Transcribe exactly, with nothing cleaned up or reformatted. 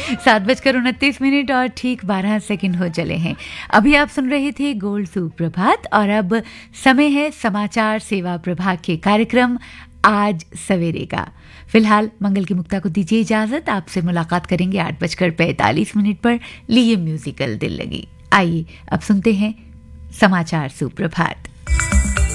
सात बजकर उनतीस मिनट और ठीक बारह सेकंड हो चले हैं। अभी आप सुन रहे थे गोल्ड सुप्रभात और अब समय है समाचार सेवा प्रभाग के कार्यक्रम आज सवेरे का। फिलहाल मंगल की मुक्ता को दीजिए इजाजत। आपसे मुलाकात करेंगे आठ बजकर पैंतालीस मिनट पर। लिए म्यूजिकल दिल लगी। आइए अब सुनते हैं समाचार सुप्रभात।